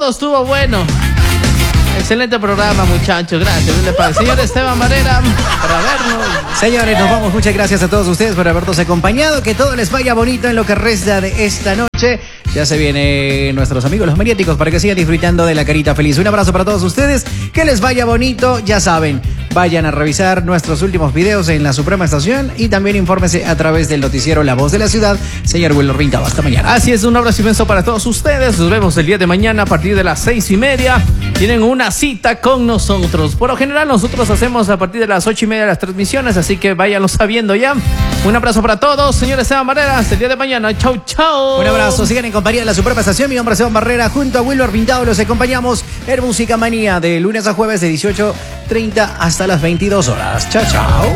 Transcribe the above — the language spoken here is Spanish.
todo estuvo bueno. Excelente programa, muchachos. Gracias. Señor Esteban Barrera, para vernos. Señores, nos vamos. Muchas gracias a todos ustedes por habernos acompañado. Que todo les vaya bonito en lo que resta de esta noche. Ya se vienen nuestros amigos los mediáticos para que sigan disfrutando de la carita feliz. Un abrazo para todos ustedes. Que les vaya bonito. Ya saben, vayan a revisar nuestros últimos videos en la Suprema Estación y también infórmese a través del noticiero La Voz de la Ciudad. Señor Wilmer Pintado, hasta mañana. Así es, un abrazo inmenso para todos ustedes. Nos vemos el día de mañana a partir de las 6:30. Tienen una cita con nosotros. Por lo general nosotros hacemos a partir de las 8:30 las transmisiones, así que váyanlo sabiendo ya. Un abrazo para todos, señores Esteban Barrera, hasta el día de mañana. Chau, chau. Un abrazo, sigan en compañía de la Suprema Estación. Mi nombre es Esteban Barrera, junto a Wilmer Pintado los acompañamos en Música Manía de lunes a jueves de 18:30 hasta las 22 horas. Chao, chao.